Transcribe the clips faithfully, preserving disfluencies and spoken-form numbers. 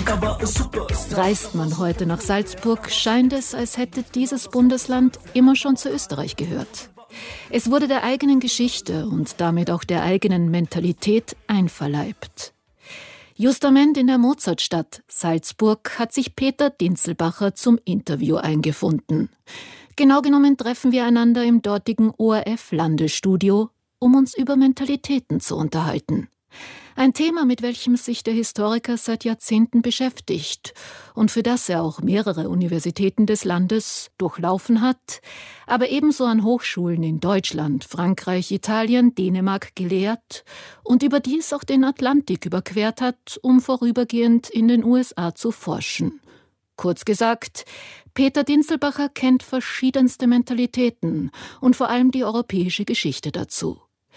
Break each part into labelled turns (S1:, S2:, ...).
S1: Reist man heute nach Salzburg, scheint es, als hätte dieses Bundesland immer schon zu Österreich gehört. Es wurde der eigenen Geschichte und damit auch der eigenen Mentalität einverleibt. Justament in der Mozartstadt Salzburg hat sich Peter Dinzelbacher zum Interview eingefunden. Genau genommen treffen wir einander im dortigen O R F-Landesstudio, um uns über Mentalitäten zu unterhalten. Ein Thema, mit welchem sich der Historiker seit Jahrzehnten beschäftigt und für das er auch mehrere Universitäten des Landes durchlaufen hat, aber ebenso an Hochschulen in Deutschland, Frankreich, Italien, Dänemark gelehrt und überdies auch den Atlantik überquert hat, um vorübergehend in den U S A zu forschen. Kurz gesagt, Peter Dinzelbacher kennt verschiedenste Mentalitäten und vor allem die europäische Geschichte dazu.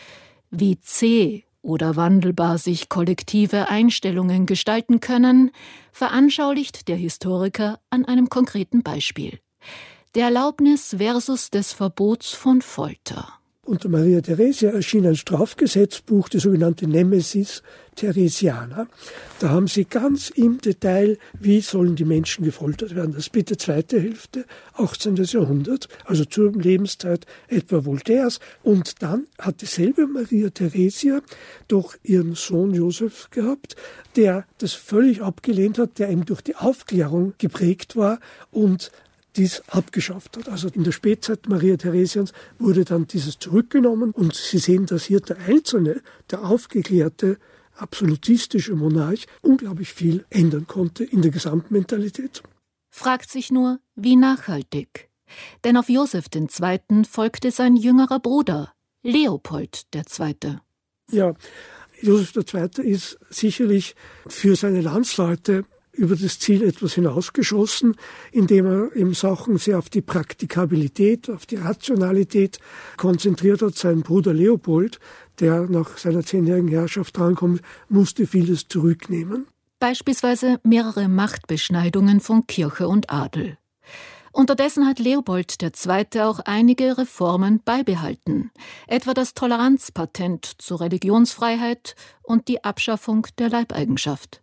S1: Wie zäh oder wandelbar sich kollektive Einstellungen gestalten können, veranschaulicht der Historiker an einem konkreten Beispiel. Der Erlaubnis versus des Verbots von Folter.
S2: Unter Maria Theresia erschien ein Strafgesetzbuch, die sogenannte Nemesis Theresiana. Da haben sie ganz im Detail, wie sollen die Menschen gefoltert werden. Das ist bitte zweite Hälfte achtzehnten Jahrhundert, also zur Lebenszeit etwa Voltaires. Und dann hat dieselbe Maria Theresia doch ihren Sohn Josef gehabt, der das völlig abgelehnt hat, der eben durch die Aufklärung geprägt war und dies abgeschafft hat. Also in der Spätzeit Maria Theresiens wurde dann dieses zurückgenommen und Sie sehen, dass hier der Einzelne, der aufgeklärte, absolutistische Monarch unglaublich viel ändern konnte in der Gesamtmentalität.
S1: Fragt sich nur, wie nachhaltig? Denn auf Josef der Zweite folgte sein jüngerer Bruder, Leopold der Zweite.
S2: Ja, Josef der Zweite ist sicherlich für seine Landsleute über das Ziel etwas hinausgeschossen, indem er eben Sachen sehr auf die Praktikabilität, auf die Rationalität konzentriert hat. Sein Bruder Leopold, der nach seiner zehnjährigen Herrschaft drankommt, musste vieles zurücknehmen.
S1: Beispielsweise mehrere Machtbeschneidungen von Kirche und Adel. Unterdessen hat Leopold der Zweite auch einige Reformen beibehalten, etwa das Toleranzpatent zur Religionsfreiheit und die Abschaffung der Leibeigenschaft.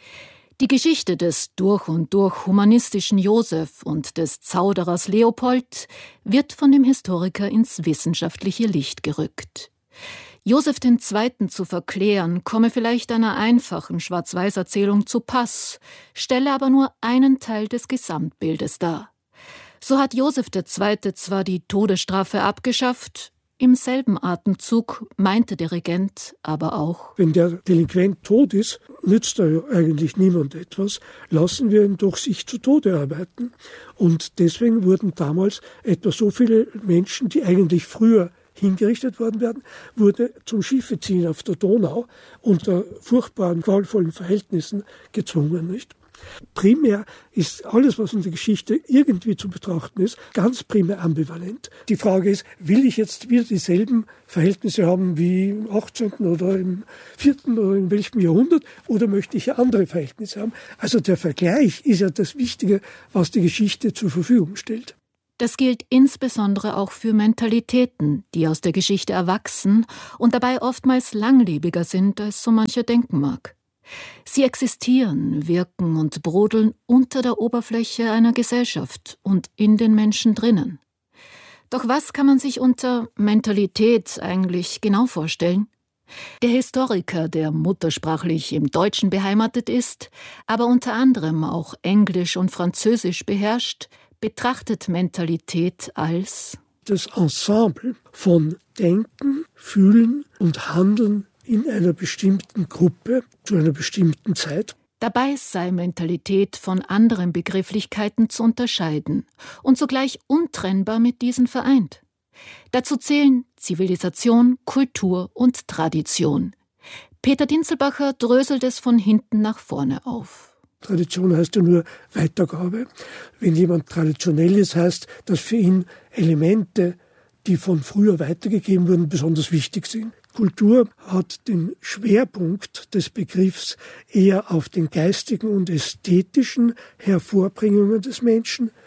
S1: Die Geschichte des durch und durch humanistischen Josef und des Zauderers Leopold wird von dem Historiker ins wissenschaftliche Licht gerückt. Josef der Zweite zu verklären, komme vielleicht einer einfachen Schwarz-Weiß-Erzählung zu Pass, stelle aber nur einen Teil des Gesamtbildes dar. So hat Josef der Zweite zwar die Todesstrafe abgeschafft, im selben Atemzug meinte der Regent aber auch:
S2: Wenn der Delinquent tot ist, nützt er ja eigentlich niemand etwas, lassen wir ihn doch sich zu Tode arbeiten. Und deswegen wurden damals etwa so viele Menschen, die eigentlich früher hingerichtet worden wären, wurde zum Schiffeziehen auf der Donau unter furchtbaren, qualvollen Verhältnissen gezwungen, nicht? Primär ist alles, was in der Geschichte irgendwie zu betrachten ist, ganz primär ambivalent. Die Frage ist, will ich jetzt wieder dieselben Verhältnisse haben wie im achtzehnten oder im vierten oder in welchem Jahrhundert, oder möchte ich andere Verhältnisse haben? Also der Vergleich ist ja das Wichtige, was die Geschichte zur Verfügung stellt.
S1: Das gilt insbesondere auch für Mentalitäten, die aus der Geschichte erwachsen und dabei oftmals langlebiger sind, als so mancher denken mag. Sie existieren, wirken und brodeln unter der Oberfläche einer Gesellschaft und in den Menschen drinnen. Doch was kann man sich unter Mentalität eigentlich genau vorstellen? Der Historiker, der muttersprachlich im Deutschen beheimatet ist, aber unter anderem auch Englisch und Französisch beherrscht, betrachtet Mentalität als
S2: das Ensemble von Denken, Fühlen und Handeln in einer bestimmten Gruppe zu einer bestimmten Zeit.
S1: Dabei sei Mentalität von anderen Begrifflichkeiten zu unterscheiden und zugleich untrennbar mit diesen vereint. Dazu zählen Zivilisation, Kultur und Tradition. Peter Dinzelbacher dröselt es von hinten nach vorne auf.
S2: Tradition heißt ja nur Weitergabe. Wenn jemand traditionell ist, heißt, dass für ihn Elemente, die von früher weitergegeben wurden, besonders wichtig sind. Kultur hat den Schwerpunkt des Begriffs eher auf den geistigen und ästhetischen Hervorbringungen des Menschen.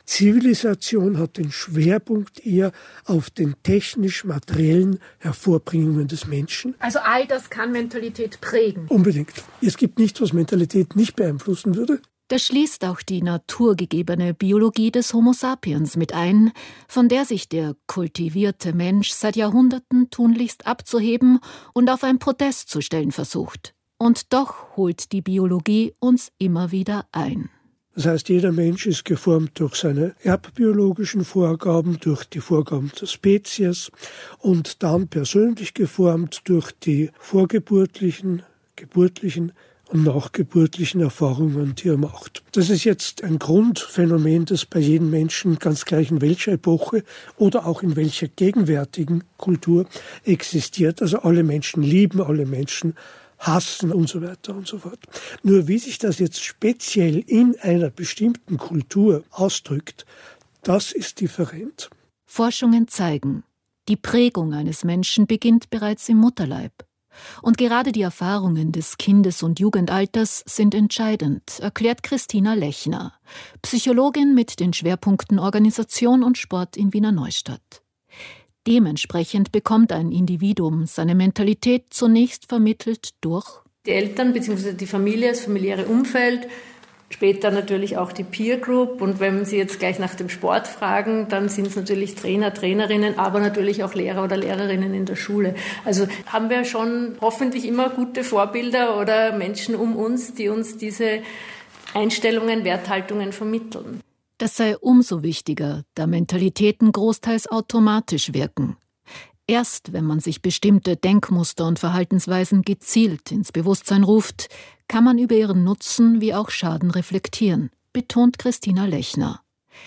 S2: Zivilisation hat den Schwerpunkt eher auf den technisch-materiellen Hervorbringungen des Menschen.
S1: Also all das kann Mentalität prägen.
S2: Unbedingt. Es gibt nichts, was Mentalität nicht beeinflussen würde.
S1: Das schließt auch die naturgegebene Biologie des Homo sapiens mit ein, von der sich der kultivierte Mensch seit Jahrhunderten tunlichst abzuheben und auf ein Podest zu stellen versucht. Und doch holt die Biologie uns immer wieder ein.
S2: Das heißt, jeder Mensch ist geformt durch seine erbbiologischen Vorgaben, durch die Vorgaben der Spezies und dann persönlich geformt durch die vorgeburtlichen, geburtlichen und nachgeburtlichen Erfahrungen, die er macht. Das ist jetzt ein Grundphänomen, das bei jedem Menschen, ganz gleich in welcher Epoche oder auch in welcher gegenwärtigen Kultur existiert. Also alle Menschen lieben, alle Menschen hassen und so weiter und so fort. Nur wie sich das jetzt speziell in einer bestimmten Kultur ausdrückt, das ist different.
S1: Forschungen zeigen, die Prägung eines Menschen beginnt bereits im Mutterleib. Und gerade die Erfahrungen des Kindes- und Jugendalters sind entscheidend, erklärt Christina Lechner, Psychologin mit den Schwerpunkten Organisation und Sport in Wiener Neustadt. Dementsprechend bekommt ein Individuum seine Mentalität zunächst vermittelt durch
S3: die Eltern bzw. die Familie, das familiäre Umfeld, später natürlich auch die Peer Group. Und wenn Sie jetzt gleich nach dem Sport fragen, dann sind es natürlich Trainer, Trainerinnen, aber natürlich auch Lehrer oder Lehrerinnen in der Schule. Also haben wir schon hoffentlich immer gute Vorbilder oder Menschen um uns, die uns diese Einstellungen, Werthaltungen vermitteln.
S1: Das sei umso wichtiger, da Mentalitäten großteils automatisch wirken. Erst wenn man sich bestimmte Denkmuster und Verhaltensweisen gezielt ins Bewusstsein ruft, kann man über ihren Nutzen wie auch Schaden reflektieren, betont Christina Lechner.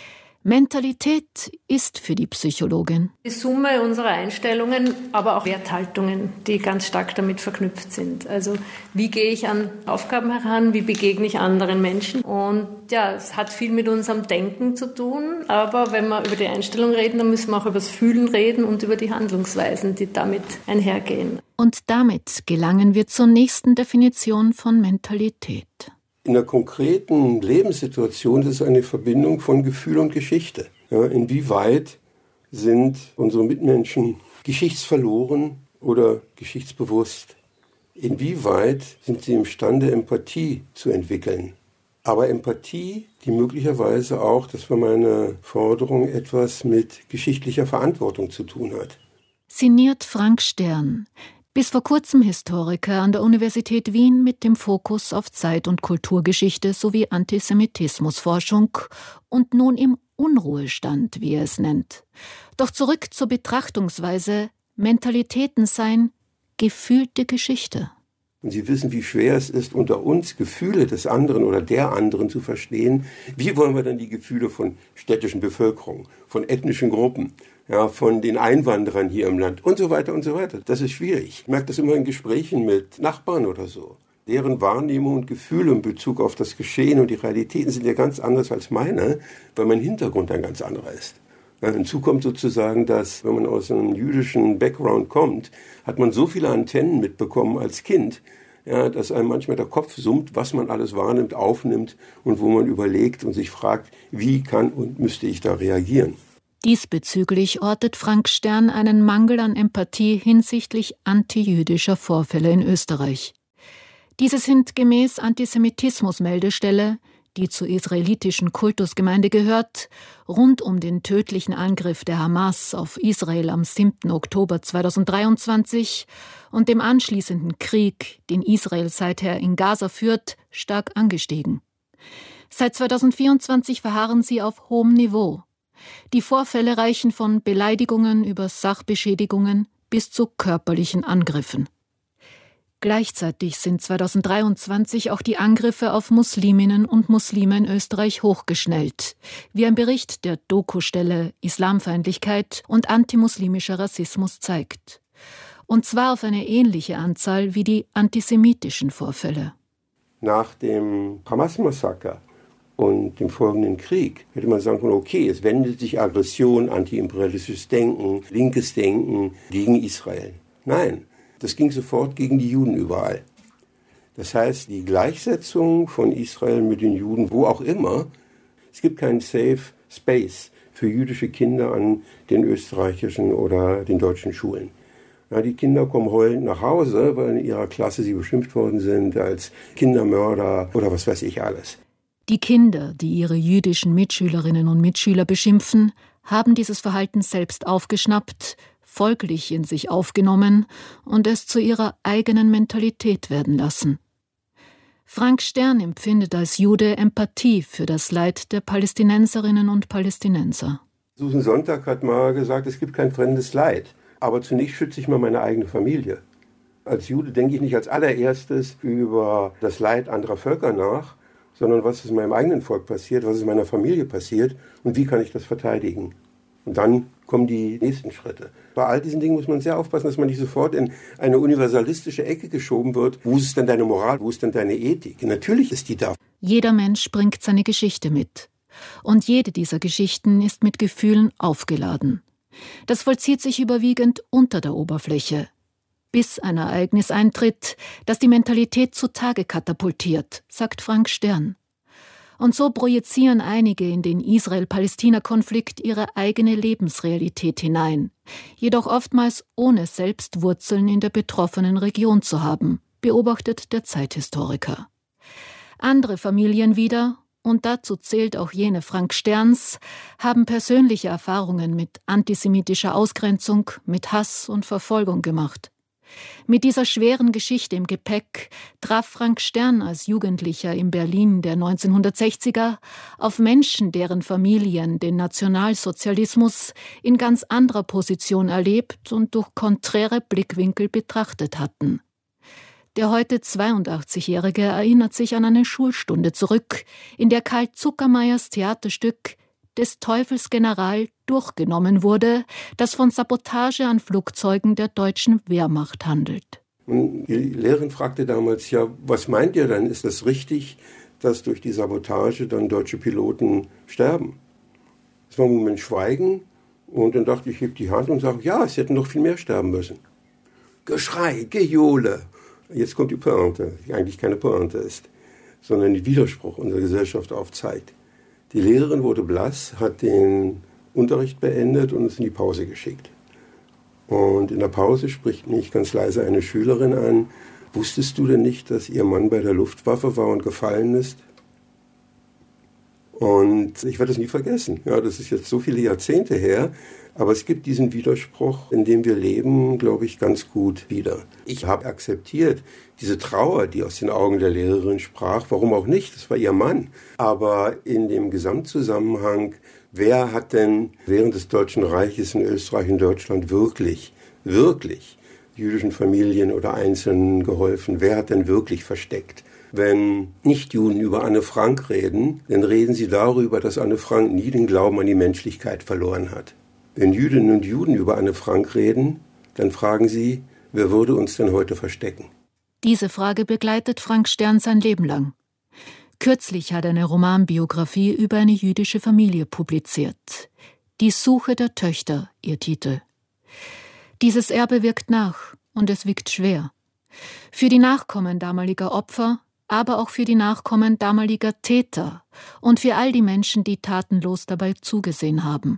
S1: Mentalität ist für die Psychologin
S3: die Summe unserer Einstellungen, aber auch Werthaltungen, die ganz stark damit verknüpft sind. Also wie gehe ich an Aufgaben heran, wie begegne ich anderen Menschen? Und ja, es hat viel mit unserem Denken zu tun, aber wenn wir über die Einstellung reden, dann müssen wir auch über das Fühlen reden und über die Handlungsweisen, die damit einhergehen.
S1: Und damit gelangen wir zur nächsten Definition von Mentalität.
S4: In einer konkreten Lebenssituation ist es eine Verbindung von Gefühl und Geschichte. Ja, inwieweit sind unsere Mitmenschen geschichtsverloren oder geschichtsbewusst? Inwieweit sind sie imstande, Empathie zu entwickeln? Aber Empathie, die möglicherweise auch, das war meine Forderung, etwas mit geschichtlicher Verantwortung zu tun hat.
S1: Sinniert Frank Stern. Bis vor kurzem Historiker an der Universität Wien mit dem Fokus auf Zeit- und Kulturgeschichte sowie Antisemitismusforschung und nun im Unruhestand, wie er es nennt. Doch zurück zur Betrachtungsweise, Mentalitäten seien gefühlte Geschichte.
S4: Und Sie wissen, wie schwer es ist, unter uns Gefühle des anderen oder der anderen zu verstehen. Wie wollen wir dann die Gefühle von städtischen Bevölkerung, von ethnischen Gruppen, ja, von den Einwanderern hier im Land und so weiter und so weiter? Das ist schwierig. Ich merke das immer in Gesprächen mit Nachbarn oder so. Deren Wahrnehmung und Gefühle in Bezug auf das Geschehen und die Realitäten sind ja ganz anders als meine, weil mein Hintergrund ein ganz anderer ist. Ja, hinzu kommt sozusagen, dass, wenn man aus einem jüdischen Background kommt, hat man so viele Antennen mitbekommen als Kind, ja, dass einem manchmal der Kopf summt, was man alles wahrnimmt, aufnimmt und wo man überlegt und sich fragt, wie kann und müsste ich da reagieren.
S1: Diesbezüglich ortet Frank Stern einen Mangel an Empathie hinsichtlich antijüdischer Vorfälle in Österreich. Diese sind gemäß Antisemitismus-Meldestelle, die zur israelitischen Kultusgemeinde gehört, rund um den tödlichen Angriff der Hamas auf Israel am siebten Oktober zweitausenddreiundzwanzig und dem anschließenden Krieg, den Israel seither in Gaza führt, stark angestiegen. Seit zweitausendvierundzwanzig verharren sie auf hohem Niveau. Die Vorfälle reichen von Beleidigungen über Sachbeschädigungen bis zu körperlichen Angriffen. Gleichzeitig sind zweitausenddreiundzwanzig auch die Angriffe auf Musliminnen und Muslime in Österreich hochgeschnellt, wie ein Bericht der Doku-Stelle Islamfeindlichkeit und antimuslimischer Rassismus zeigt. Und zwar auf eine ähnliche Anzahl wie die antisemitischen Vorfälle.
S4: Nach dem Hamas-Massaker und dem folgenden Krieg hätte man sagen können, okay, es wendet sich Aggression, antiimperialistisches Denken, linkes Denken gegen Israel. Nein. Das ging sofort gegen die Juden überall. Das heißt, die Gleichsetzung von Israel mit den Juden, wo auch immer, Es gibt keinen Safe Space für jüdische Kinder an den österreichischen oder den deutschen Schulen. Ja, die Kinder kommen heulend nach Hause, weil in ihrer Klasse sie beschimpft worden sind als Kindermörder oder was weiß ich alles.
S1: Die Kinder, die ihre jüdischen Mitschülerinnen und Mitschüler beschimpfen, haben dieses Verhalten selbst aufgeschnappt, folglich in sich aufgenommen und es zu ihrer eigenen Mentalität werden lassen. Frank Stern empfindet als Jude Empathie für das Leid der Palästinenserinnen und Palästinenser.
S4: Susan Sontag hat mal gesagt, es gibt kein fremdes Leid. Aber zunächst schütze ich mal meine eigene Familie. Als Jude denke ich nicht als allererstes über das Leid anderer Völker nach, sondern was ist in meinem eigenen Volk passiert, was ist in meiner Familie passiert und wie kann ich das verteidigen. Und dann kommen die nächsten Schritte. Bei all diesen Dingen muss man sehr aufpassen, dass man nicht sofort in eine universalistische Ecke geschoben wird. Wo ist denn deine Moral, wo ist denn deine Ethik? Natürlich ist die da.
S1: Jeder Mensch bringt seine Geschichte mit. Und jede dieser Geschichten ist mit Gefühlen aufgeladen. Das vollzieht sich überwiegend unter der Oberfläche, bis ein Ereignis eintritt, das die Mentalität zutage katapultiert, sagt Frank Stern. Und so projizieren einige in den Israel-Palästina-Konflikt ihre eigene Lebensrealität hinein, jedoch oftmals ohne selbst Wurzeln in der betroffenen Region zu haben, beobachtet der Zeithistoriker. Andere Familien wieder, und dazu zählt auch jene Frank Sterns, haben persönliche Erfahrungen mit antisemitischer Ausgrenzung, mit Hass und Verfolgung gemacht. Mit dieser schweren Geschichte im Gepäck traf Frank Stern als Jugendlicher in Berlin der neunzehnhundertsechziger auf Menschen, deren Familien den Nationalsozialismus in ganz anderer Position erlebt und durch konträre Blickwinkel betrachtet hatten. Der heute zweiundachtzigjährige erinnert sich an eine Schulstunde zurück, in der Karl Zuckermeyers Theaterstück »Des Teufels General« durchgenommen wurde, das von Sabotage an Flugzeugen der deutschen Wehrmacht handelt.
S4: Und die Lehrerin fragte damals, ja, was meint ihr denn? Ist es richtig, dass durch die Sabotage dann deutsche Piloten sterben? Es war ein Moment Schweigen und dann dachte ich, ich heb die Hand und sage, ja, es hätten noch viel mehr sterben müssen. Geschrei, Gejohle. Jetzt kommt die Pointe, die eigentlich keine Pointe ist, sondern den Widerspruch unserer Gesellschaft aufzeigt. Die Lehrerin wurde blass, hat den Unterricht beendet und uns in die Pause geschickt. Und in der Pause spricht mich ganz leise eine Schülerin an. Wusstest du denn nicht, dass ihr Mann bei der Luftwaffe war und gefallen ist? Und ich werde das nie vergessen. Ja, das ist jetzt so viele Jahrzehnte her. Aber es gibt diesen Widerspruch, in dem wir leben, glaube ich, ganz gut wieder. Ich habe akzeptiert diese Trauer, die aus den Augen der Lehrerin sprach. Warum auch nicht? Das war ihr Mann. Aber in dem Gesamtzusammenhang, wer hat denn während des Deutschen Reiches in Österreich und Deutschland wirklich, wirklich jüdischen Familien oder Einzelnen geholfen? Wer hat denn wirklich versteckt? Wenn Nichtjuden über Anne Frank reden, dann reden sie darüber, dass Anne Frank nie den Glauben an die Menschlichkeit verloren hat. Wenn Jüdinnen und Juden über Anne Frank reden, dann fragen sie, wer würde uns denn heute verstecken?
S1: Diese Frage begleitet Frank Stern sein Leben lang. Kürzlich hat er eine Romanbiografie über eine jüdische Familie publiziert. Die Suche der Töchter, ihr Titel. Dieses Erbe wirkt nach und es wiegt schwer. Für die Nachkommen damaliger Opfer, aber auch für die Nachkommen damaliger Täter und für all die Menschen, die tatenlos dabei zugesehen haben.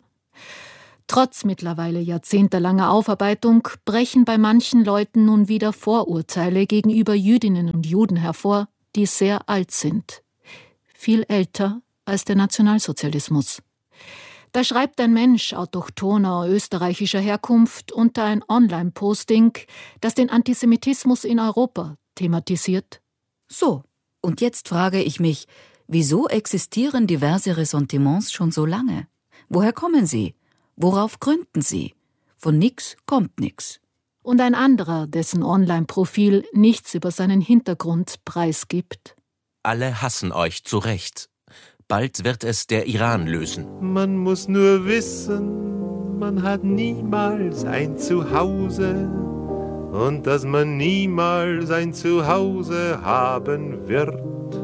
S1: Trotz mittlerweile jahrzehntelanger Aufarbeitung brechen bei manchen Leuten nun wieder Vorurteile gegenüber Jüdinnen und Juden hervor, die sehr alt sind. Viel älter als der Nationalsozialismus. Da schreibt ein Mensch autochthoner österreichischer Herkunft unter ein Online-Posting, das den Antisemitismus in Europa thematisiert.
S5: So, und jetzt frage ich mich, wieso existieren diverse Ressentiments schon so lange? Woher kommen sie? Worauf gründen sie? Von nix kommt nix.
S1: Und ein anderer, dessen Online-Profil nichts über seinen Hintergrund preisgibt.
S6: Alle hassen euch zu Recht. Bald wird es der Iran lösen.
S7: Man muss nur wissen, man hat niemals ein Zuhause und dass man niemals ein Zuhause haben wird.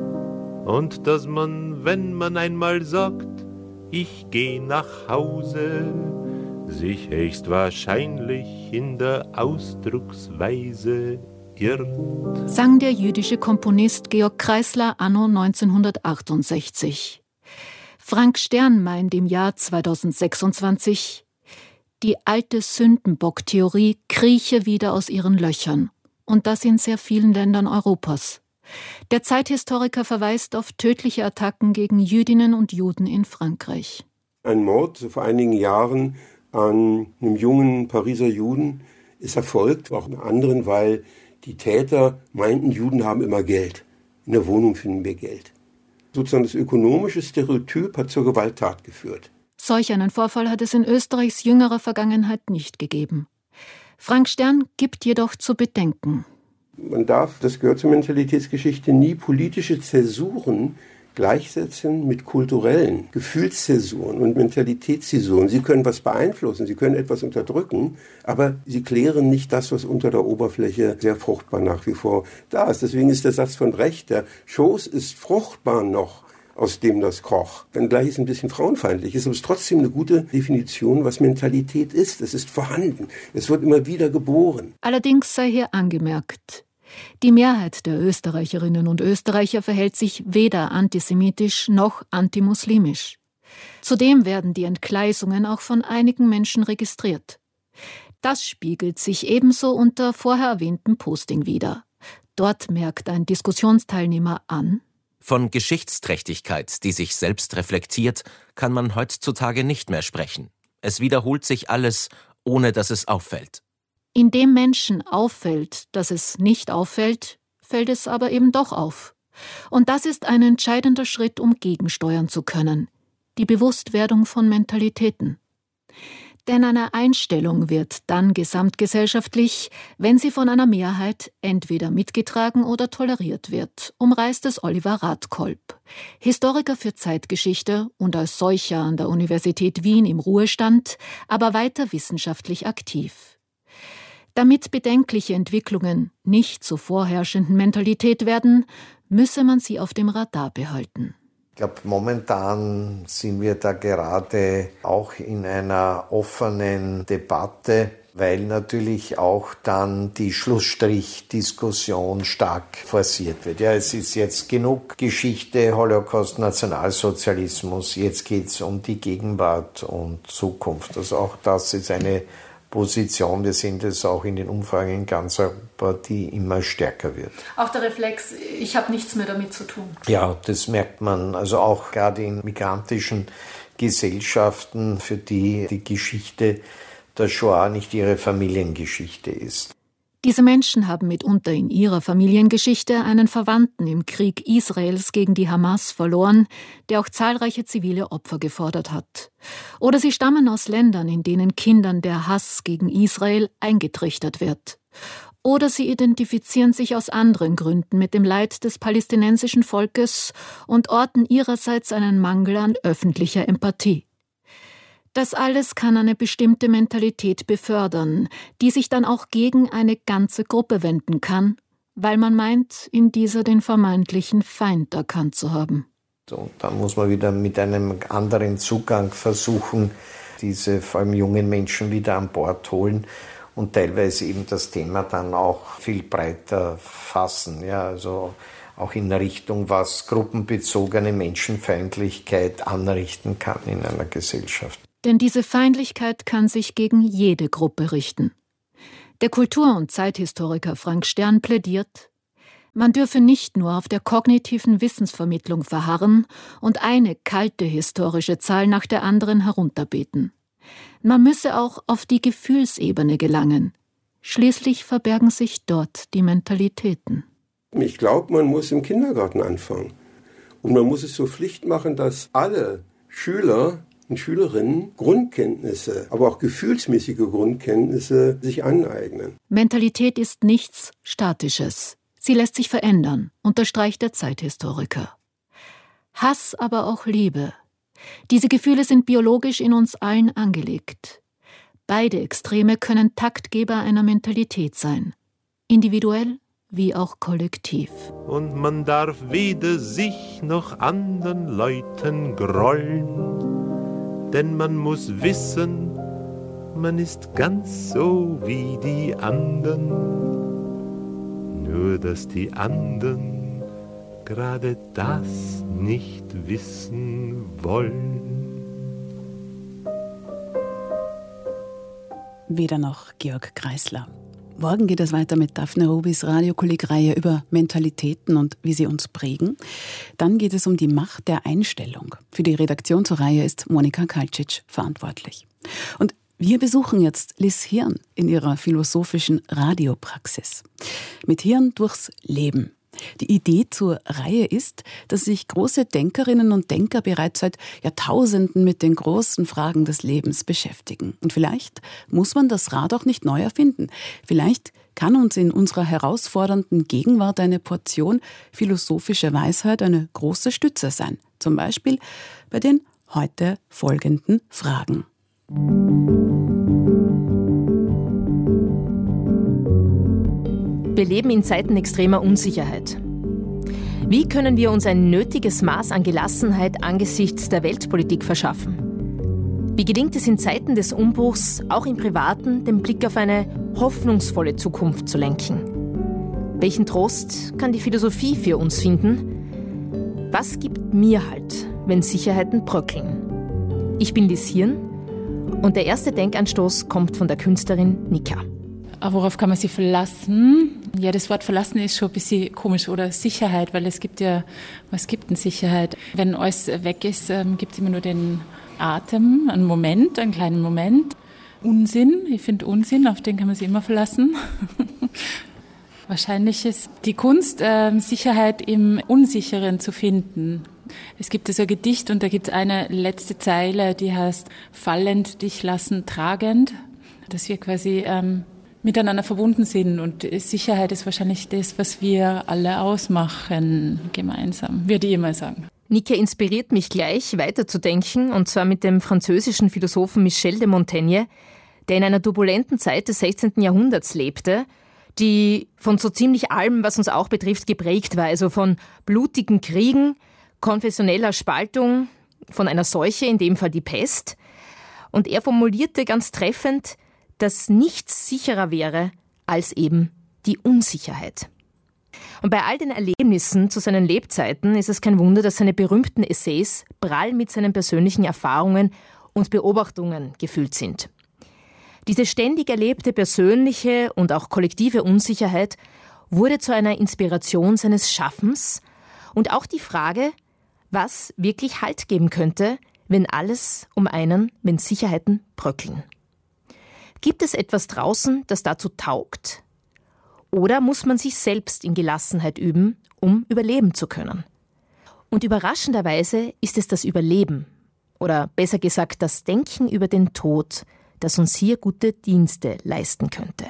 S7: Und dass man, wenn man einmal sagt, ich geh nach Hause, sich höchstwahrscheinlich in der Ausdrucksweise irrt.
S1: Sang der jüdische Komponist Georg Kreisler anno neunzehnhundertachtundsechzig. Frank Stern meint im Jahr zweitausendsechsundzwanzig, die alte Sündenbock-Theorie krieche wieder aus ihren Löchern. Und das in sehr vielen Ländern Europas. Der Zeithistoriker verweist auf tödliche Attacken gegen Jüdinnen und Juden in Frankreich.
S4: Ein Mord vor einigen Jahren an einem jungen Pariser Juden ist erfolgt, auch an anderen, weil die Täter meinten, Juden haben immer Geld. In der Wohnung finden wir Geld. Sozusagen das ökonomische Stereotyp hat zur Gewalttat geführt.
S1: Solch einen Vorfall hat es in Österreichs jüngerer Vergangenheit nicht gegeben. Frank Stern gibt jedoch zu bedenken.
S4: Man darf, das gehört zur Mentalitätsgeschichte, nie politische Zäsuren gleichsetzen mit kulturellen Gefühlszäsuren und Mentalitätszäsuren. Sie können was beeinflussen, sie können etwas unterdrücken, aber sie klären nicht das, was unter der Oberfläche sehr fruchtbar nach wie vor da ist. Deswegen ist der Satz von Brecht, der Schoß ist fruchtbar noch, aus dem das kroch. Wenngleich es ein bisschen frauenfeindlich ist, aber es ist trotzdem eine gute Definition, was Mentalität ist. Es ist vorhanden. Es wird immer wieder geboren.
S1: Allerdings sei hier angemerkt, die Mehrheit der Österreicherinnen und Österreicher verhält sich weder antisemitisch noch antimuslimisch. Zudem werden die Entgleisungen auch von einigen Menschen registriert. Das spiegelt sich ebenso unter vorher erwähntem Posting wider. Dort merkt ein Diskussionsteilnehmer an:
S6: Von Geschichtsträchtigkeit, die sich selbst reflektiert, kann man heutzutage nicht mehr sprechen. Es wiederholt sich alles, ohne dass es auffällt.
S1: Indem Menschen auffällt, dass es nicht auffällt, fällt es aber eben doch auf. Und das ist ein entscheidender Schritt, um gegensteuern zu können. Die Bewusstwerdung von Mentalitäten. Denn eine Einstellung wird dann gesamtgesellschaftlich, wenn sie von einer Mehrheit entweder mitgetragen oder toleriert wird, umreißt es Oliver Radkolb, Historiker für Zeitgeschichte und als solcher an der Universität Wien im Ruhestand, aber weiter wissenschaftlich aktiv. Damit bedenkliche Entwicklungen nicht zur vorherrschenden Mentalität werden, müsse man sie auf dem Radar behalten.
S8: Ich glaube, momentan sind wir da gerade auch in einer offenen Debatte, weil natürlich auch dann die Schlussstrich-Diskussion stark forciert wird. Ja, es ist jetzt genug Geschichte, Holocaust, Nationalsozialismus, jetzt geht es um die Gegenwart und Zukunft. Also auch das ist eine Position, wir sehen das auch in den Umfragen in ganz Europa, die immer stärker wird.
S1: Auch der Reflex, ich habe nichts mehr damit zu tun.
S8: Ja, das merkt man, also auch gerade in migrantischen Gesellschaften, für die die Geschichte der Shoah nicht ihre Familiengeschichte ist.
S1: Diese Menschen haben mitunter in ihrer Familiengeschichte einen Verwandten im Krieg Israels gegen die Hamas verloren, der auch zahlreiche zivile Opfer gefordert hat. Oder sie stammen aus Ländern, in denen Kindern der Hass gegen Israel eingetrichtert wird. Oder sie identifizieren sich aus anderen Gründen mit dem Leid des palästinensischen Volkes und orten ihrerseits einen Mangel an öffentlicher Empathie. Das alles kann eine bestimmte Mentalität befördern, die sich dann auch gegen eine ganze Gruppe wenden kann, weil man meint, in dieser den vermeintlichen Feind erkannt zu haben.
S8: Und dann muss man wieder mit einem anderen Zugang versuchen, diese vor allem jungen Menschen wieder an Bord holen und teilweise eben das Thema dann auch viel breiter fassen. Ja, also auch in Richtung, was gruppenbezogene Menschenfeindlichkeit anrichten kann in einer Gesellschaft.
S1: Denn diese Feindlichkeit kann sich gegen jede Gruppe richten. Der Kultur- und Zeithistoriker Frank Stern plädiert, man dürfe nicht nur auf der kognitiven Wissensvermittlung verharren und eine kalte historische Zahl nach der anderen herunterbeten. Man müsse auch auf die Gefühlsebene gelangen. Schließlich verbergen sich dort die Mentalitäten.
S4: Ich glaube, man muss im Kindergarten anfangen. Und man muss es zur Pflicht machen, dass alle Schüler und Schülerinnen Grundkenntnisse, aber auch gefühlsmäßige Grundkenntnisse sich aneignen.
S1: Mentalität ist nichts Statisches. Sie lässt sich verändern, unterstreicht der Zeithistoriker. Hass, aber auch Liebe. Diese Gefühle sind biologisch in uns allen angelegt. Beide Extreme können Taktgeber einer Mentalität sein. Individuell wie auch kollektiv.
S7: Und man darf weder sich noch anderen Leuten grollen. Denn man muss wissen, man ist ganz so wie die anderen. Nur, dass die anderen gerade das nicht wissen wollen.
S9: Weder noch Georg Kreisler. Morgen geht es weiter mit Daphne Rubis Radiokolleg-Reihe über Mentalitäten und wie sie uns prägen. Dann geht es um die Macht der Einstellung. Für die Redaktion zur Reihe ist Monika Kalcic verantwortlich. Und wir besuchen jetzt Liz Hirn in ihrer philosophischen Radiopraxis. Mit Hirn durchs Leben. Die Idee zur Reihe ist, dass sich große Denkerinnen und Denker bereits seit Jahrtausenden mit den großen Fragen des Lebens beschäftigen. Und vielleicht muss man das Rad auch nicht neu erfinden. Vielleicht kann uns in unserer herausfordernden Gegenwart eine Portion philosophischer Weisheit eine große Stütze sein. Zum Beispiel bei den heute folgenden Fragen.
S10: Wir leben in Zeiten extremer Unsicherheit. Wie können wir uns ein nötiges Maß an Gelassenheit angesichts der Weltpolitik verschaffen? Wie gelingt es in Zeiten des Umbruchs, auch im Privaten, den Blick auf eine hoffnungsvolle Zukunft zu lenken? Welchen Trost kann die Philosophie für uns finden? Was gibt mir Halt, wenn Sicherheiten bröckeln? Ich bin Liz Hirn und der erste Denkanstoß kommt von der Künstlerin Nika.
S11: Worauf kann man sich verlassen? Ja, das Wort verlassen ist schon ein bisschen komisch. Oder Sicherheit, weil es gibt ja, was gibt denn Sicherheit? Wenn alles weg ist, ähm, gibt es immer nur den Atem, einen Moment, einen kleinen Moment. Unsinn, ich finde Unsinn, auf den kann man sich immer verlassen. Wahrscheinlich ist die Kunst, ähm, Sicherheit im Unsicheren zu finden. Es gibt so ein Gedicht und da gibt es eine letzte Zeile, die heißt fallend dich lassen tragend. Dass wir quasi ähm, miteinander verbunden sind und Sicherheit ist wahrscheinlich das, was wir alle ausmachen, gemeinsam, würde ich immer sagen.
S10: Nika inspiriert mich gleich, weiterzudenken, und zwar mit dem französischen Philosophen Michel de Montaigne, der in einer turbulenten Zeit des sechzehnten Jahrhunderts lebte, die von so ziemlich allem, was uns auch betrifft, geprägt war, also von blutigen Kriegen, konfessioneller Spaltung, von einer Seuche, in dem Fall die Pest. Und er formulierte ganz treffend, dass nichts sicherer wäre als eben die Unsicherheit. Und bei all den Erlebnissen zu seinen Lebzeiten ist es kein Wunder, dass seine berühmten Essays prall mit seinen persönlichen Erfahrungen und Beobachtungen gefüllt sind. Diese ständig erlebte persönliche und auch kollektive Unsicherheit wurde zu einer Inspiration seines Schaffens und auch die Frage, was wirklich Halt geben könnte, wenn alles um einen, wenn Sicherheiten bröckeln. Gibt es etwas draußen, das dazu taugt? Oder muss man sich selbst in Gelassenheit üben, um überleben zu können? Und überraschenderweise ist es das Überleben, oder besser gesagt das Denken über den Tod, das uns hier gute Dienste leisten könnte.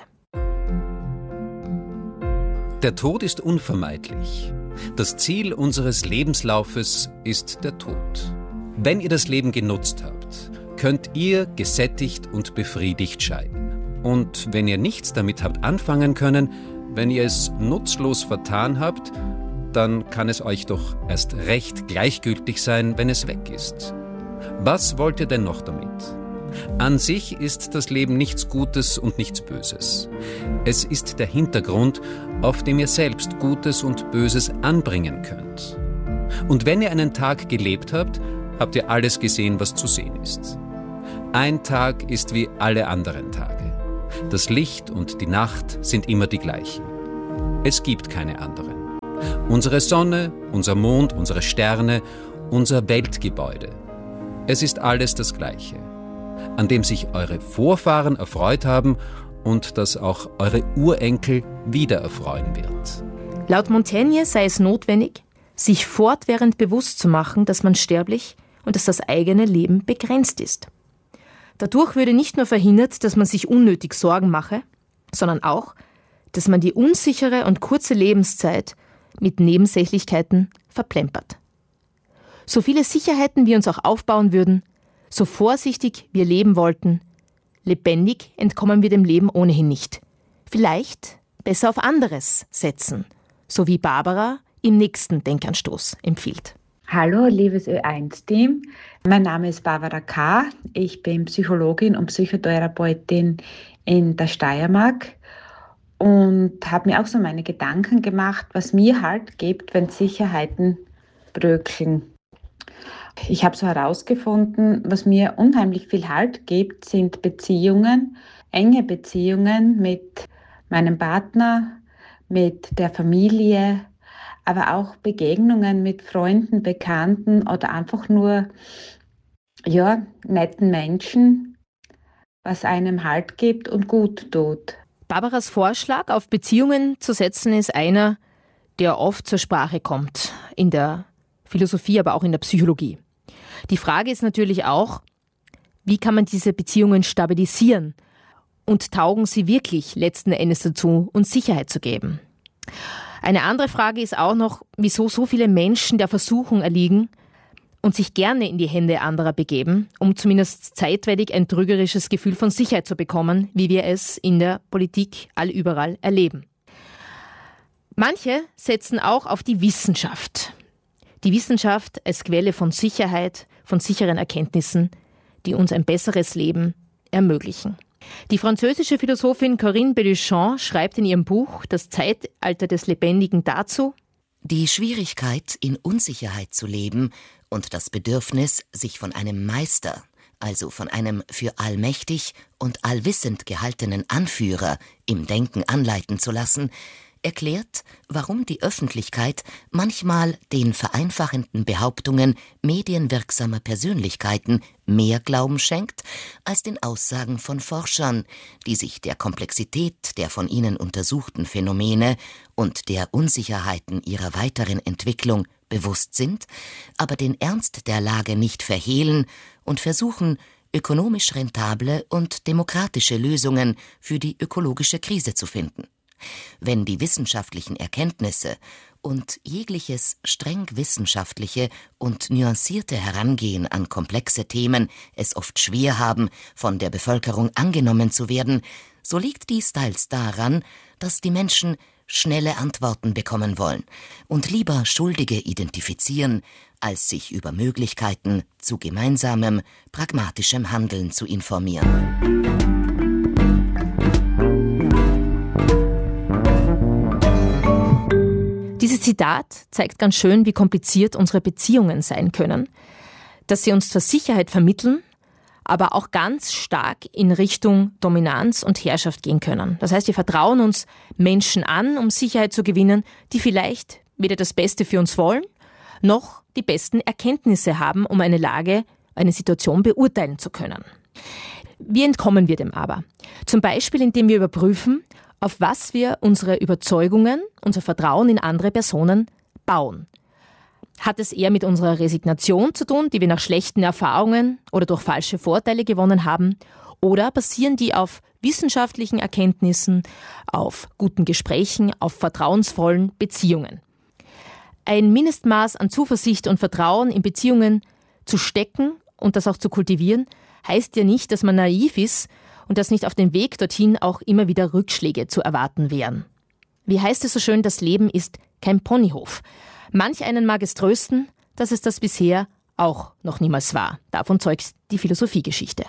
S12: Der Tod ist unvermeidlich. Das Ziel unseres Lebenslaufes ist der Tod. Wenn ihr das Leben genutzt habt, könnt ihr gesättigt und befriedigt scheiden. Und wenn ihr nichts damit habt anfangen können, wenn ihr es nutzlos vertan habt, dann kann es euch doch erst recht gleichgültig sein, wenn es weg ist. Was wollt ihr denn noch damit? An sich ist das Leben nichts Gutes und nichts Böses. Es ist der Hintergrund, auf dem ihr selbst Gutes und Böses anbringen könnt. Und wenn ihr einen Tag gelebt habt, habt ihr alles gesehen, was zu sehen ist. Ein Tag ist wie alle anderen Tage. Das Licht und die Nacht sind immer die gleichen. Es gibt keine anderen. Unsere Sonne, unser Mond, unsere Sterne, unser Weltgebäude. Es ist alles das Gleiche, an dem sich eure Vorfahren erfreut haben und das auch eure Urenkel wieder erfreuen wird.
S10: Laut Montaigne sei es notwendig, sich fortwährend bewusst zu machen, dass man sterblich und dass das eigene Leben begrenzt ist. Dadurch würde nicht nur verhindert, dass man sich unnötig Sorgen mache, sondern auch, dass man die unsichere und kurze Lebenszeit mit Nebensächlichkeiten verplempert. So viele Sicherheiten wir uns auch aufbauen würden, so vorsichtig wir leben wollten, lebendig entkommen wir dem Leben ohnehin nicht. Vielleicht besser auf anderes setzen, so wie Barbara im nächsten Denkanstoß empfiehlt.
S13: Hallo, liebes Ö eins Team. Mein Name ist Barbara K. Ich bin Psychologin und Psychotherapeutin in der Steiermark. und habe mir auch so meine Gedanken gemacht, was mir Halt gibt, wenn Sicherheiten bröckeln. Ich habe so herausgefunden, was mir unheimlich viel Halt gibt, sind Beziehungen, enge Beziehungen mit meinem Partner, mit der Familie, aber auch Begegnungen mit Freunden, Bekannten oder einfach nur ja, netten Menschen, was einem Halt gibt und gut tut.
S10: Barbaras Vorschlag, auf Beziehungen zu setzen, ist einer, der oft zur Sprache kommt, in der Philosophie, aber auch in der Psychologie. Die Frage ist natürlich auch, wie kann man diese Beziehungen stabilisieren und taugen sie wirklich letzten Endes dazu, uns Sicherheit zu geben? Eine andere Frage ist auch noch, wieso so viele Menschen der Versuchung erliegen und sich gerne in die Hände anderer begeben, um zumindest zeitweilig ein trügerisches Gefühl von Sicherheit zu bekommen, wie wir es in der Politik allüberall erleben. Manche setzen auch auf die Wissenschaft. Die Wissenschaft als Quelle von Sicherheit, von sicheren Erkenntnissen, die uns ein besseres Leben ermöglichen. Die französische Philosophin Corinne Belluchamp schreibt in ihrem Buch Das Zeitalter des Lebendigen dazu:
S14: Die Schwierigkeit, in Unsicherheit zu leben und das Bedürfnis, sich von einem Meister, also von einem für allmächtig und allwissend gehaltenen Anführer im Denken anleiten zu lassen, erklärt, warum die Öffentlichkeit manchmal den vereinfachenden Behauptungen medienwirksamer Persönlichkeiten mehr Glauben schenkt als den Aussagen von Forschern, die sich der Komplexität der von ihnen untersuchten Phänomene und der Unsicherheiten ihrer weiteren Entwicklung bewusst sind, aber den Ernst der Lage nicht verhehlen und versuchen, ökonomisch rentable und demokratische Lösungen für die ökologische Krise zu finden. Wenn die wissenschaftlichen Erkenntnisse und jegliches streng wissenschaftliche und nuancierte Herangehen an komplexe Themen es oft schwer haben, von der Bevölkerung angenommen zu werden, so liegt dies teils daran, dass die Menschen schnelle Antworten bekommen wollen und lieber Schuldige identifizieren, als sich über Möglichkeiten zu gemeinsamem, pragmatischem Handeln zu informieren.
S10: Dieses Zitat zeigt ganz schön, wie kompliziert unsere Beziehungen sein können, dass sie uns zwar Sicherheit vermitteln, aber auch ganz stark in Richtung Dominanz und Herrschaft gehen können. Das heißt, wir vertrauen uns Menschen an, um Sicherheit zu gewinnen, die vielleicht weder das Beste für uns wollen, noch die besten Erkenntnisse haben, um eine Lage, eine Situation beurteilen zu können. Wie entkommen wir dem aber? Zum Beispiel, indem wir überprüfen, auf was wir unsere Überzeugungen, unser Vertrauen in andere Personen bauen. Hat es eher mit unserer Resignation zu tun, die wir nach schlechten Erfahrungen oder durch falsche Vorteile gewonnen haben? Oder basieren die auf wissenschaftlichen Erkenntnissen, auf guten Gesprächen, auf vertrauensvollen Beziehungen? Ein Mindestmaß an Zuversicht und Vertrauen in Beziehungen zu stecken und das auch zu kultivieren, heißt ja nicht, dass man naiv ist und dass nicht auf dem Weg dorthin auch immer wieder Rückschläge zu erwarten wären. Wie heißt es so schön, das Leben ist kein Ponyhof. Manch einen mag es trösten, dass es das bisher auch noch niemals war. Davon zeugt die Philosophiegeschichte.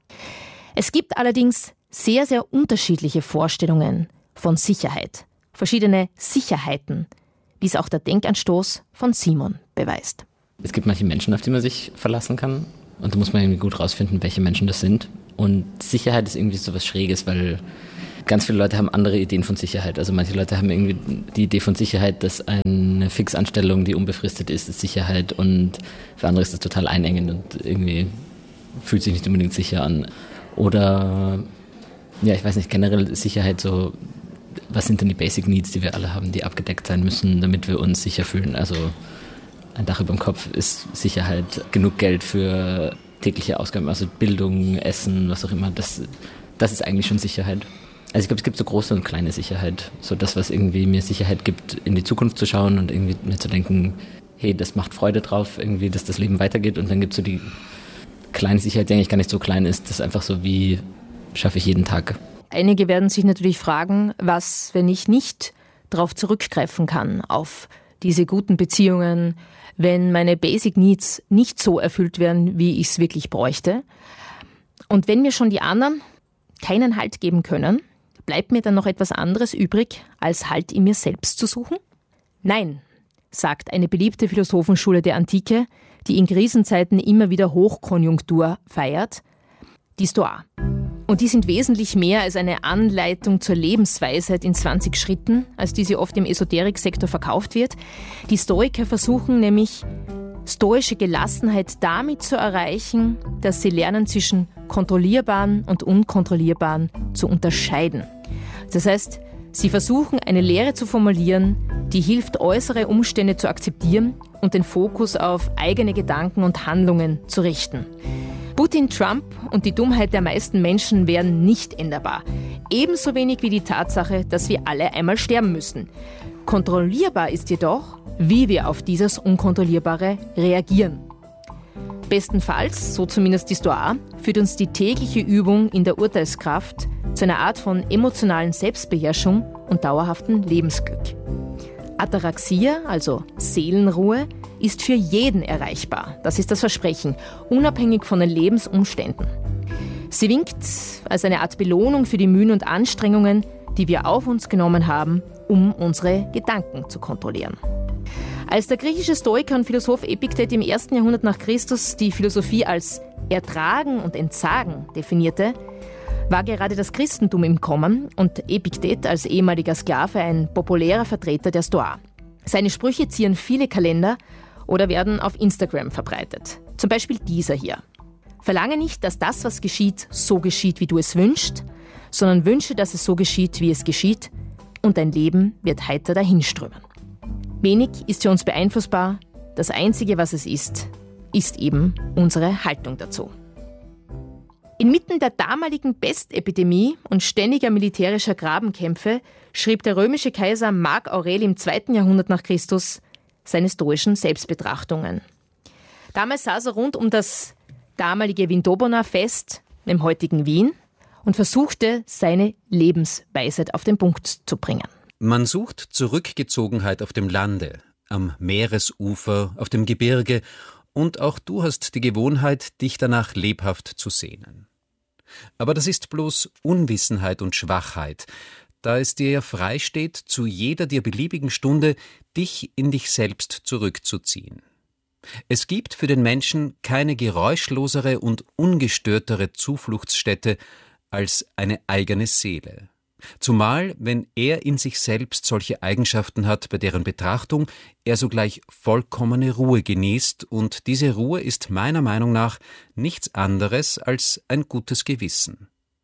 S10: Es gibt allerdings sehr, sehr unterschiedliche Vorstellungen von Sicherheit. Verschiedene Sicherheiten, wie es auch der Denkanstoß von Simon beweist.
S15: Es gibt manche Menschen, auf die man sich verlassen kann. Und da muss man irgendwie gut rausfinden, welche Menschen das sind. Und Sicherheit ist irgendwie so was Schräges, weil ganz viele Leute haben andere Ideen von Sicherheit. Also manche Leute haben irgendwie die Idee von Sicherheit, dass eine Fixanstellung, die unbefristet ist, ist Sicherheit. Und für andere ist das total einengend und irgendwie fühlt sich nicht unbedingt sicher an. Oder, ja, ich weiß nicht, generell Sicherheit so, was sind denn die Basic Needs, die wir alle haben, die abgedeckt sein müssen, damit wir uns sicher fühlen. Also ein Dach über dem Kopf ist Sicherheit, genug Geld für tägliche Ausgaben, also Bildung, Essen, was auch immer, das, das ist eigentlich schon Sicherheit. Also ich glaube, es gibt so große und kleine Sicherheit. So das, was irgendwie mir Sicherheit gibt, in die Zukunft zu schauen und irgendwie mir zu denken, hey, das macht Freude drauf, irgendwie, dass das Leben weitergeht. Und dann gibt es so die kleine Sicherheit, die eigentlich gar nicht so klein ist. Das ist einfach so, wie schaffe ich jeden Tag.
S10: Einige werden sich natürlich fragen, was, wenn ich nicht darauf zurückgreifen kann, auf diese guten Beziehungen, wenn meine Basic Needs nicht so erfüllt werden, wie ich es wirklich bräuchte. Und wenn mir schon die anderen keinen Halt geben können, bleibt mir dann noch etwas anderes übrig, als Halt in mir selbst zu suchen? Nein, sagt eine beliebte Philosophenschule der Antike, die in Krisenzeiten immer wieder Hochkonjunktur feiert, die Stoa. Und die sind wesentlich mehr als eine Anleitung zur Lebensweisheit in zwanzig Schritten, als die sie oft im Esoteriksektor verkauft wird. Die Stoiker versuchen nämlich, stoische Gelassenheit damit zu erreichen, dass sie lernen, zwischen kontrollierbaren und unkontrollierbaren zu unterscheiden. Das heißt, sie versuchen, eine Lehre zu formulieren, die hilft, äußere Umstände zu akzeptieren und den Fokus auf eigene Gedanken und Handlungen zu richten. Putin, Trump und die Dummheit der meisten Menschen wären nicht änderbar. Ebenso wenig wie die Tatsache, dass wir alle einmal sterben müssen. Kontrollierbar ist jedoch, wie wir auf dieses Unkontrollierbare reagieren. Bestenfalls, so zumindest die Stoa, führt uns die tägliche Übung in der Urteilskraft zu einer Art von emotionalen Selbstbeherrschung und dauerhaftem Lebensglück. Ataraxia, also Seelenruhe, ist für jeden erreichbar. Das ist das Versprechen, unabhängig von den Lebensumständen. Sie winkt als eine Art Belohnung für die Mühen und Anstrengungen, die wir auf uns genommen haben, um unsere Gedanken zu kontrollieren. Als der griechische Stoiker und Philosoph Epiktet im ersten Jahrhundert nach Christus die Philosophie als Ertragen und Entsagen definierte, war gerade das Christentum im Kommen und Epiktet als ehemaliger Sklave ein populärer Vertreter der Stoa. Seine Sprüche zieren viele Kalender oder werden auf Instagram verbreitet. Zum Beispiel dieser hier. Verlange nicht, dass das, was geschieht, so geschieht, wie du es wünschst, sondern wünsche, dass es so geschieht, wie es geschieht, und dein Leben wird heiter dahinströmen. Wenig ist für uns beeinflussbar. Das Einzige, was es ist, ist eben unsere Haltung dazu. Inmitten der damaligen Pestepidemie und ständiger militärischer Grabenkämpfe schrieb der römische Kaiser Mark Aurel im zweiten Jahrhundert nach Christus seine stoischen Selbstbetrachtungen. Damals saß er rund um das damalige Vindobona-Fest im heutigen Wien und versuchte, seine Lebensweisheit auf den Punkt zu bringen.
S12: Man sucht Zurückgezogenheit auf dem Lande, am Meeresufer, auf dem Gebirge, und auch du hast die Gewohnheit, dich danach lebhaft zu sehnen. Aber das ist bloß Unwissenheit und Schwachheit, da es dir ja frei steht, zu jeder dir beliebigen Stunde dich in dich selbst zurückzuziehen. Es gibt für den Menschen keine geräuschlosere und ungestörtere Zufluchtsstätte als eine eigene Seele. Zumal, wenn er in sich selbst solche Eigenschaften hat, bei deren Betrachtung er sogleich vollkommene Ruhe genießt, und diese Ruhe ist meiner Meinung nach nichts anderes als ein gutes Gewissen.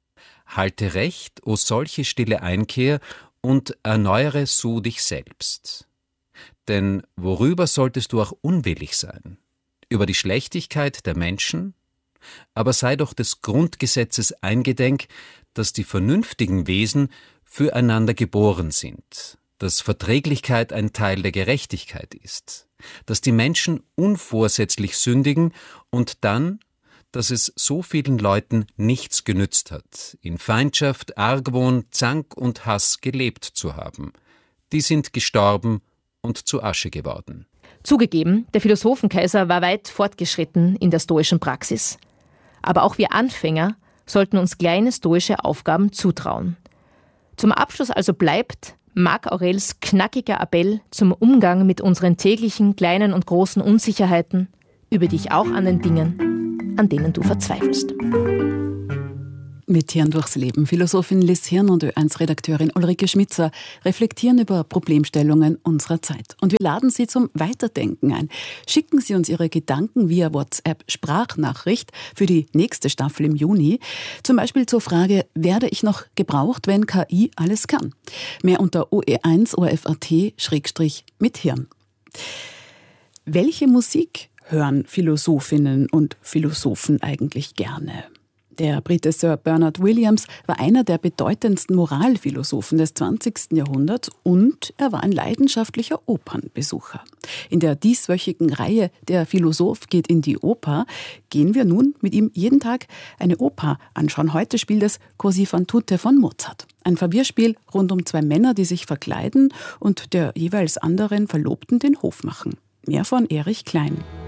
S12: Halte recht, o solche stille Einkehr, und erneuere so dich selbst. Denn worüber solltest du auch unwillig sein? Über die Schlechtigkeit der Menschen? Aber sei doch des Grundgesetzes eingedenk, dass die vernünftigen Wesen füreinander geboren sind, dass Verträglichkeit ein Teil der Gerechtigkeit ist, dass die Menschen unvorsätzlich sündigen und dann, dass es so vielen Leuten nichts genützt hat, in Feindschaft, Argwohn, Zank und Hass gelebt zu haben. Die sind gestorben und zu Asche geworden.
S10: Zugegeben, der Philosophenkaiser war weit fortgeschritten in der stoischen Praxis. Aber auch wir Anfänger sollten uns kleine stoische Aufgaben zutrauen. Zum Abschluss also bleibt Mark Aurels knackiger Appell zum Umgang mit unseren täglichen kleinen und großen Unsicherheiten, übe dich auch an den Dingen, an denen du verzweifelst.
S9: Mit Hirn durchs Leben. Philosophin Liz Hirn und Ö eins Redakteurin Ulrike Schmitzer reflektieren über Problemstellungen unserer Zeit. Und wir laden Sie zum Weiterdenken ein. Schicken Sie uns Ihre Gedanken via WhatsApp-Sprachnachricht für die nächste Staffel im Juni. Zum Beispiel zur Frage, werde ich noch gebraucht, wenn K I alles kann? Mehr unter O E eins O F A T mit Hirn. Welche Musik hören Philosophinnen und Philosophen eigentlich gerne? Der Brite Sir Bernard Williams war einer der bedeutendsten Moralphilosophen des zwanzigsten Jahrhunderts und er war ein leidenschaftlicher Opernbesucher. In der dieswöchigen Reihe Der Philosoph geht in die Oper gehen wir nun mit ihm jeden Tag eine Oper anschauen. Heute spielt es Così fan tutte von Mozart. Ein Verwirrspiel rund um zwei Männer, die sich verkleiden und der jeweils anderen Verlobten den Hof machen. Mehr von Erich Klein.